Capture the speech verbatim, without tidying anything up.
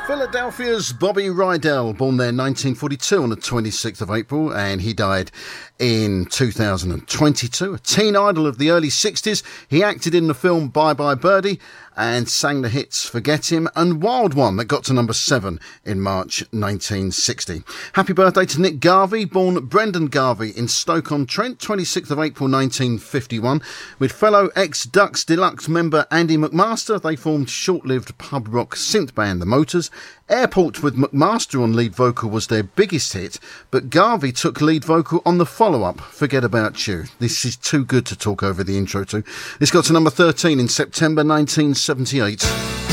Philadelphia's Bobby Rydell, born there in nineteen forty-two on the twenty-sixth of April, and he died in two thousand twenty-two. A teen idol of the early sixties, he acted in the film Bye Bye Birdie and sang the hits Forget Him and Wild One that got to number seven in March nineteen sixty. Happy birthday to Nick Garvey, born Brendan Garvey in Stoke-on-Trent, twenty-sixth of April nineteen fifty-one. With fellow ex-Ducks Deluxe member Andy McMaster, they formed short-lived pub rock synth band The Motors. Airport with McMaster on lead vocal was their biggest hit, but Garvey took lead vocal on the follow-up, Forget About You. This is too good to talk over the intro to. This got to number thirteen in September nineteen seventy-eight.